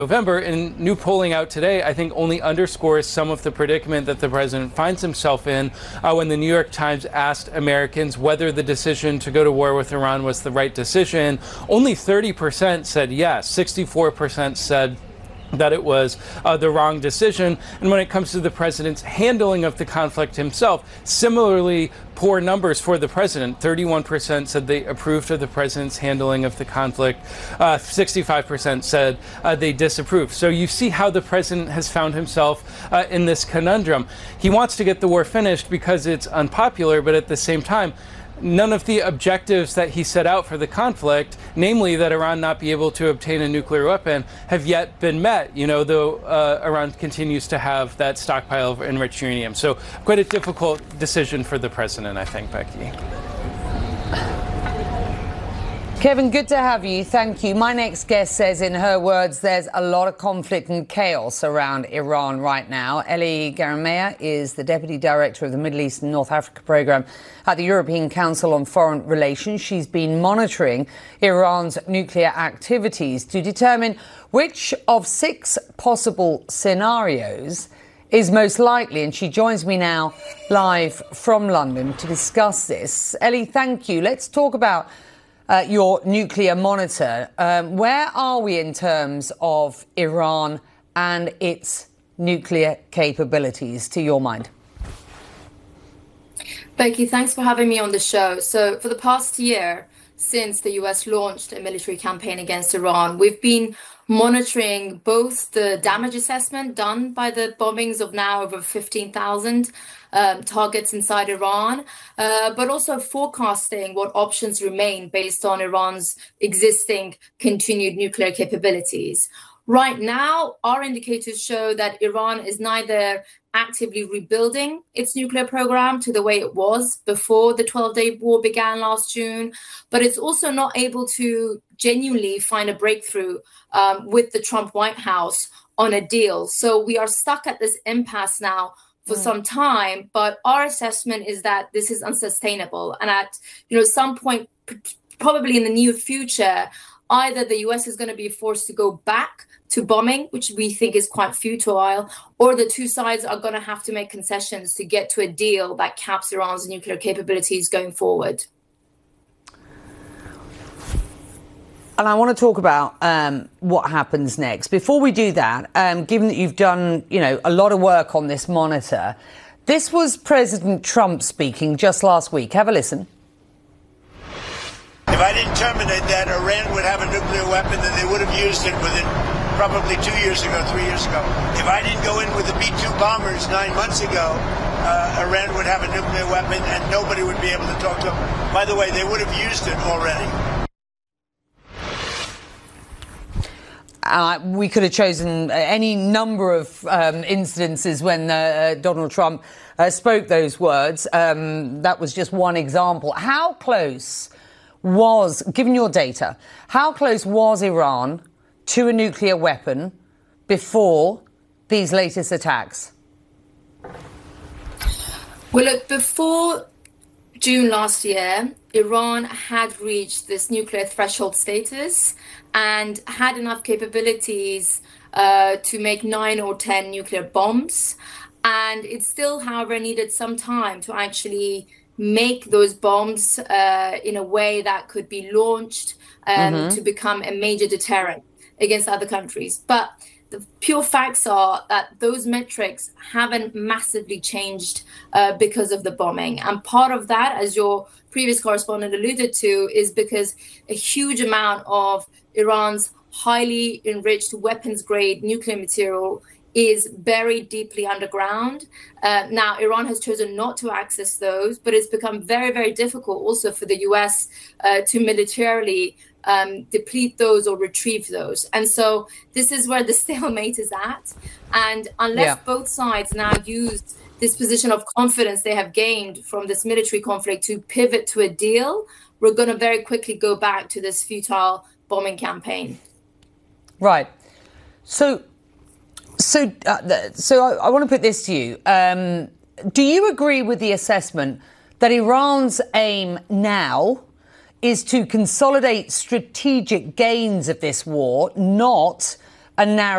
November, and new polling out today, I think, only underscores some of the predicament that the president finds himself in when the New York Times asked Americans whether the decision to go to war with Iran was the right decision. Only 30% said yes, 64% said that it was the wrong decision. And when it comes to the president's handling of the conflict himself, similarly poor numbers for the president. 31% said they approved of the president's handling of the conflict. 65% said they disapproved. So you see how the president has found himself in this conundrum. He wants to get the war finished because it's unpopular, but at the same time, none of the objectives that he set out for the conflict, namely that Iran not be able to obtain a nuclear weapon, have yet been met, though Iran continues to have that stockpile of enriched uranium. So quite a difficult decision for the president, I think, Becky. Kevin, good to have you. Thank you. My next guest says, in her words, there's a lot of conflict and chaos around Iran right now. Ellie Geranmeyer is the Deputy Director of the Middle East and North Africa Programme at the European Council on Foreign Relations. She's been monitoring Iran's nuclear activities to determine which of 6 possible scenarios is most likely. And she joins me now live from London to discuss this. Ellie, thank you. Let's talk about your nuclear monitor. Where are we in terms of Iran and its nuclear capabilities, to your mind? Becky, thanks for having me on the show. So for the past year, since the US launched a military campaign against Iran, we've been monitoring both the damage assessment done by the bombings of now over 15,000 targets inside Iran, but also forecasting what options remain based on Iran's existing continued nuclear capabilities. Right now, our indicators show that Iran is neither actively rebuilding its nuclear program to the way it was before the 12-day war began last June, but it's also not able to genuinely find a breakthrough with the Trump White House on a deal. So we are stuck at this impasse now for some time, but our assessment is that this is unsustainable. And at some point, probably in the near future, either the US is going to be forced to go back to bombing, which we think is quite futile, or the two sides are going to have to make concessions to get to a deal that caps Iran's nuclear capabilities going forward. And I want to talk about what happens next. Before we do that, given that you've done, a lot of work on this monitor, this was President Trump speaking just last week. Have a listen. If I didn't terminate that, Iran would have a nuclear weapon, and they would have used it within probably 2 years ago, 3 years ago. If I didn't go in with the B-2 bombers 9 months ago, Iran would have a nuclear weapon, and nobody would be able to talk to them. By the way, they would have used it already. We could have chosen any number of incidences when Donald Trump spoke those words. That was just one example. How close was, given your data, how close was Iran to a nuclear weapon before these latest attacks? Well, look, before June last year, Iran had reached this nuclear threshold status and had enough capabilities to make 9 or 10 nuclear bombs. And it still, however, needed some time to actually make those bombs in a way that could be launched to become a major deterrent against other countries. But the pure facts are that those metrics haven't massively changed because of the bombing. And part of that, as your previous correspondent alluded to, is because a huge amount of Iran's highly enriched weapons-grade nuclear material is buried deeply underground. Now, Iran has chosen not to access those, but it's become very, very difficult also for the US to militarily deplete those or retrieve those. And so this is where the stalemate is at. And unless both sides now use this position of confidence they have gained from this military conflict to pivot to a deal, we're going to very quickly go back to this futile bombing campaign. Right. So I want to put this to you. Do you agree with the assessment that Iran's aim now is to consolidate strategic gains of this war, not a narrow